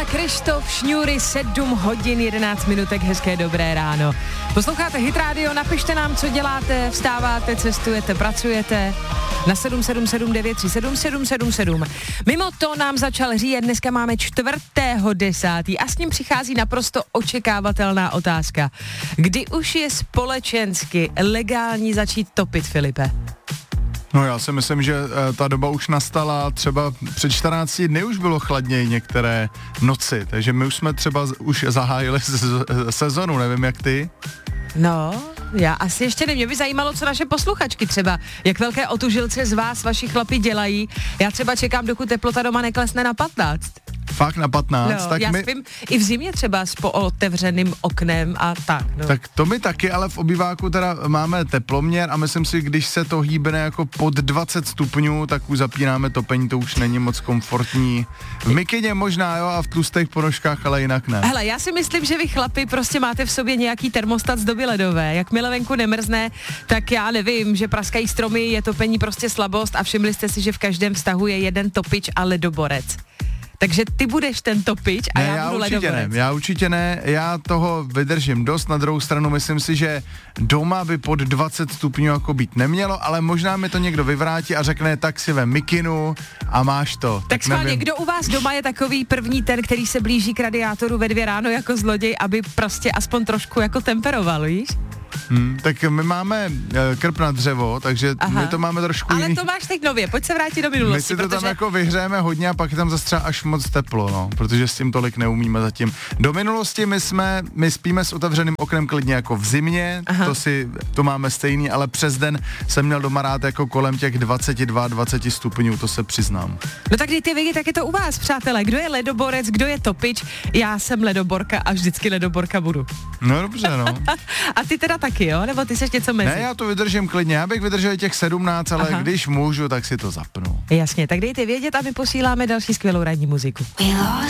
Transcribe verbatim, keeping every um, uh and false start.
Krištof Šňůry, sedm hodin jedenáct minutek, hezké dobré ráno. Posloucháte Hit Radio, napište nám, co děláte, vstáváte, cestujete, pracujete na sedm sedm sedm devět tři sedm sedm sedm sedm. Mimo to nám začal říjet, dneska máme čtvrtého desátý a s ním přichází naprosto očekávatelná otázka. Kdy už je společensky legální začít topit, Filipe? No já si myslím, že e, ta doba už nastala, třeba před čtrnácti dny už bylo chladněji některé noci, takže my už jsme třeba z, už zahájili z, z, sezonu, nevím jak ty. No, já asi ještě nevím, mě by zajímalo, co naše posluchačky třeba, jak velké otužilce z vás vaši chlapi dělají. Já třeba čekám, dokud teplota doma neklesne na patnáct. Fakt na patnáct? No, tak já my... spím i v zimě třeba s pootevřeným oknem a tak. No. Tak to my taky, ale v obýváku teda máme teploměr a myslím si, když se to hýbne jako pod dvacet stupňů, tak už zapínáme topení, to už není moc komfortní. V mikině možná, jo, a v tlustých ponožkách, ale jinak ne. Hele, já si myslím, že vy chlapi prostě máte v sobě nějaký termostat z doby ledové. Jakmile venku nemrzne, tak já nevím, že praskají stromy, je topení prostě slabost a všimli jste si, že v každém vztahu je jeden topič a ledoborec. Takže ty budeš ten topič a ne, já, já budu určitě ledoborec. ne, já určitě ne, já toho vydržím dost, na druhou stranu myslím si, že doma by pod dvacet stupňů jako být nemělo, ale možná mi to někdo vyvrátí a řekne, tak si vem mikinu a máš to. Tak, tak schválně, kdo u vás doma je takový první ten, který se blíží k radiátoru ve dvě ráno jako zloděj, aby prostě aspoň trošku jako temperoval, víš? Hmm, tak my máme e, krb na dřevo, takže Aha. my to máme trošku Ale jiný. to máš teď nově, pojď se vrátit do minulosti. My si to protože... tam jako vyhřejeme hodně a pak je tam zase třeba až moc teplo, no, protože s tím tolik neumíme zatím. Do minulosti my jsme, my spíme s otevřeným oknem klidně jako v zimě, Aha. to si, to máme stejný, ale přes den jsem měl doma rád jako kolem těch dvacet dva dvacet stupňů, to se přiznám. No tak dejte vědět, tak je to u vás, přátelé, kdo je ledoborec, kdo je topič, já jsem ledoborka a vždycky ledoborka budu. No dobře, no. A ty teda taky, jo? Nebo ty seš něco mezi? Ne, já to vydržím klidně, já bych vydržel těch sedmnáct, ale Aha. když můžu, tak si to zapnu. Jasně, tak dejte vědět a my posíláme další skvělou ranní muziku.